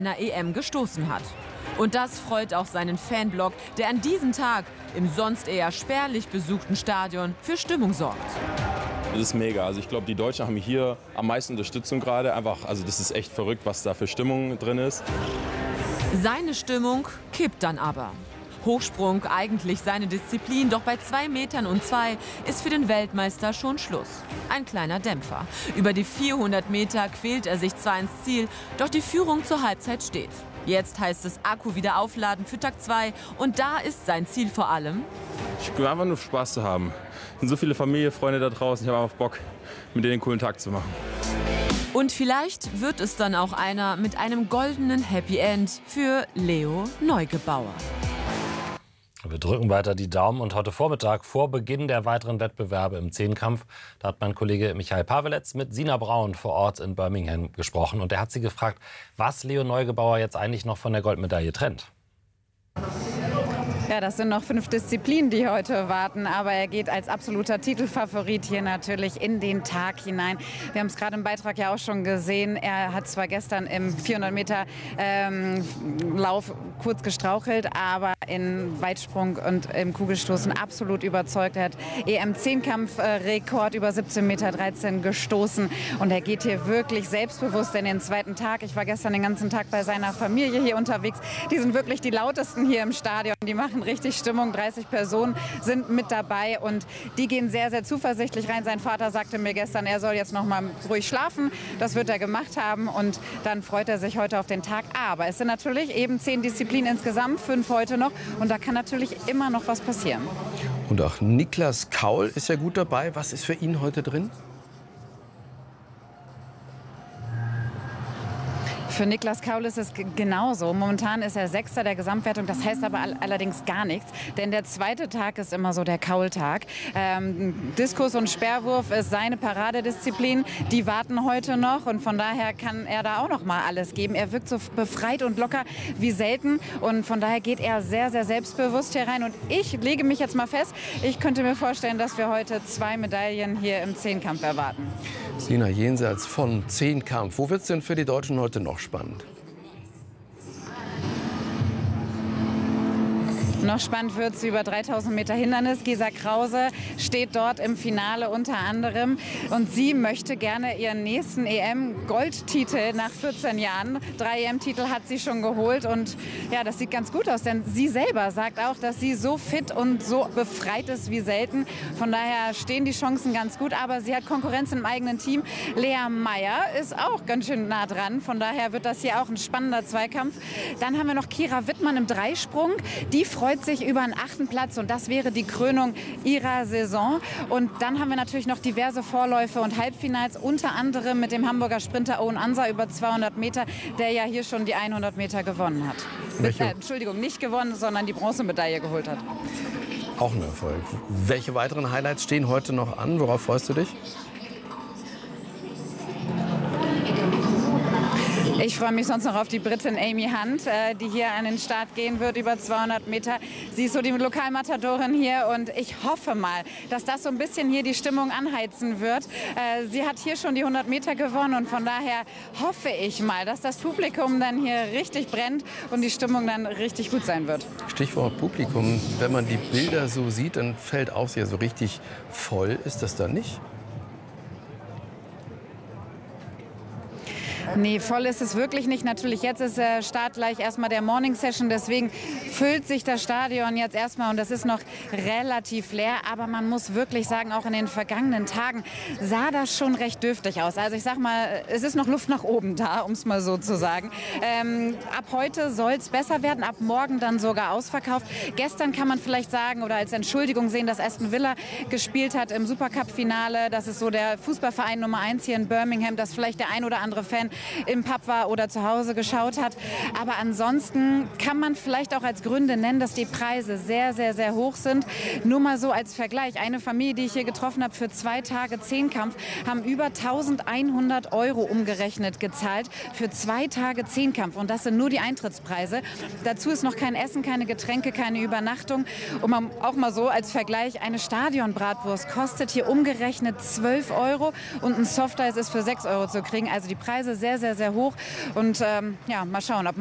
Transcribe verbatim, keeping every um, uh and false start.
einer E M gestoßen hat. Und das freut auch seinen Fanblock, der an diesem Tag im sonst eher spärlich besuchten Stadion für Stimmung sorgt. Das ist mega. Also ich glaube, die Deutschen haben hier am meisten Unterstützung gerade. Einfach, also das ist echt verrückt, was da für Stimmung drin ist. Seine Stimmung kippt dann aber. Hochsprung, eigentlich seine Disziplin, doch bei zwei Metern und zwei ist für den Weltmeister schon Schluss. Ein kleiner Dämpfer. Über die vierhundert Meter quält er sich zwar ins Ziel, doch die Führung zur Halbzeit steht. Jetzt heißt es Akku wieder aufladen für Tag zwei und da ist sein Ziel vor allem: Ich will einfach nur Spaß zu haben. Es sind so viele Familie, Freunde da draußen, ich habe einfach Bock, mit denen einen coolen Tag zu machen. Und vielleicht wird es dann auch einer mit einem goldenen Happy End für Leo Neugebauer. Wir drücken weiter die Daumen und heute Vormittag vor Beginn der weiteren Wettbewerbe im Zehnkampf, da hat mein Kollege Michael Paweletz mit Sina Braun vor Ort in Birmingham gesprochen und er hat sie gefragt, was Leo Neugebauer jetzt eigentlich noch von der Goldmedaille trennt. Ja, das sind noch fünf Disziplinen, die heute warten, aber er geht als absoluter Titelfavorit hier natürlich in den Tag hinein. Wir haben es gerade im Beitrag ja auch schon gesehen, er hat zwar gestern im vierhundert Meter ähm, Lauf kurz gestrauchelt, aber in Weitsprung und im Kugelstoßen absolut überzeugt. Er hat E M-Zehnkampf-Rekord über siebzehn Meter dreizehn gestoßen und er geht hier wirklich selbstbewusst in den zweiten Tag. Ich war gestern den ganzen Tag bei seiner Familie hier unterwegs. Die sind wirklich die lautesten hier im Stadion. Die machen richtig Stimmung. dreißig Personen sind mit dabei und die gehen sehr, sehr zuversichtlich rein. Sein Vater sagte mir gestern, er soll jetzt noch mal ruhig schlafen. Das wird er gemacht haben und dann freut er sich heute auf den Tag. Aber es sind natürlich eben zehn Disziplinen insgesamt, fünf heute noch und da kann natürlich immer noch was passieren. Und auch Niklas Kaul ist ja gut dabei. Was ist für ihn heute drin? Für Niklas Kaul ist es genauso. Momentan ist er Sechster der Gesamtwertung. Das heißt aber all allerdings gar nichts. Denn der zweite Tag ist immer so der Kaul-Tag. Ähm, Diskus und Speerwurf ist seine Paradedisziplin. Die warten heute noch. Und von daher kann er da auch noch mal alles geben. Er wirkt so befreit und locker wie selten. Und von daher geht er sehr, sehr selbstbewusst hier rein. Und ich lege mich jetzt mal fest, ich könnte mir vorstellen, dass wir heute zwei Medaillen hier im Zehnkampf erwarten. Sina, jenseits von Zehnkampf, wo wird es denn für die Deutschen heute noch spannend? Noch spannend wird es über dreitausend Meter Hindernis. Gesa Krause steht dort im Finale unter anderem. Und sie möchte gerne ihren nächsten E M-Goldtitel nach vierzehn Jahren. Drei E M-Titel hat sie schon geholt. Und ja, das sieht ganz gut aus. Denn sie selber sagt auch, dass sie so fit und so befreit ist wie selten. Von daher stehen die Chancen ganz gut. Aber sie hat Konkurrenz im eigenen Team. Lea Meyer ist auch ganz schön nah dran. Von daher wird das hier auch ein spannender Zweikampf. Dann haben wir noch Kira Wittmann im Dreisprung. Die freut sich über einen achten Platz und das wäre die Krönung ihrer Saison. Und dann haben wir natürlich noch diverse Vorläufe und Halbfinals, unter anderem mit dem Hamburger Sprinter Owen Ansa über zweihundert Meter, der ja hier schon die hundert Meter gewonnen hat. Mit, äh, Entschuldigung, nicht gewonnen, sondern die Bronzemedaille geholt hat. Auch ein Erfolg. Welche weiteren Highlights stehen heute noch an? Worauf freust du dich? Ich freue mich sonst noch auf die Britin Amy Hunt, äh, die hier an den Start gehen wird über zweihundert Meter. Sie ist so die Lokalmatadorin hier und ich hoffe mal, dass das so ein bisschen hier die Stimmung anheizen wird. Äh, sie hat hier schon die hundert Meter gewonnen und von daher hoffe ich mal, dass das Publikum dann hier richtig brennt und die Stimmung dann richtig gut sein wird. Stichwort Publikum. Wenn man die Bilder so sieht, dann fällt auf, ja so richtig voll ist das da nicht? Nee, voll ist es wirklich nicht. Natürlich, jetzt ist der Start gleich erstmal der Morning Session. Deswegen füllt sich das Stadion jetzt erstmal und das ist noch relativ leer. Aber man muss wirklich sagen, auch in den vergangenen Tagen sah das schon recht dürftig aus. Also ich sag mal, es ist noch Luft nach oben da, um es mal so zu sagen. Ähm, ab heute soll es besser werden, ab morgen dann sogar ausverkauft. Gestern kann man vielleicht sagen oder als Entschuldigung sehen, dass Aston Villa gespielt hat im Supercup-Finale. Das ist so der Fußballverein Nummer eins hier in Birmingham, dass vielleicht der ein oder andere Fan im Pub war oder zu Hause geschaut hat. Aber ansonsten kann man vielleicht auch als Gründe nennen, dass die Preise sehr, sehr, sehr hoch sind. Nur mal so als Vergleich. Eine Familie, die ich hier getroffen habe für zwei Tage Zehnkampf, haben über eintausendeinhundert Euro umgerechnet gezahlt für zwei Tage Zehnkampf. Und das sind nur die Eintrittspreise. Dazu ist noch kein Essen, keine Getränke, keine Übernachtung. Und man, auch mal so als Vergleich, eine Stadionbratwurst kostet hier umgerechnet zwölf Euro und ein Softeis ist für sechs Euro zu kriegen. Also die Preise sehr sehr, sehr, sehr hoch. Und ähm, ja, mal schauen, ob